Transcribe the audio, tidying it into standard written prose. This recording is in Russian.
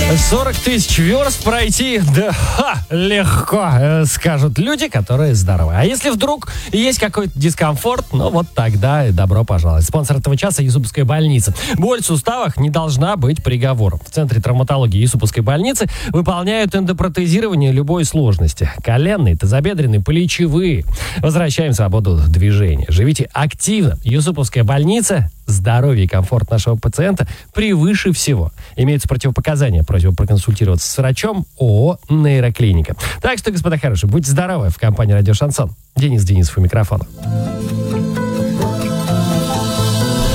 40 тысяч верст пройти, да легко, скажут люди, которые здоровы. А если вдруг есть какой-то дискомфорт, ну вот тогда и добро пожаловать. Спонсор этого часа — Юсуповская больница. Боль в суставах не должна быть приговором. В Центре травматологии Юсуповской больницы выполняют эндопротезирование любой сложности. Коленные, тазобедренные, плечевые. Возвращаем свободу движения. Живите активно. Юсуповская больница. Здоровье и комфорт нашего пациента превыше всего. Имеются противопоказания. Просьба проконсультироваться с врачом. ООО «Нейроклиника». Так что, господа хорошие, будьте здоровы. В компании «Радио Шансон». Денис Денисов у микрофона.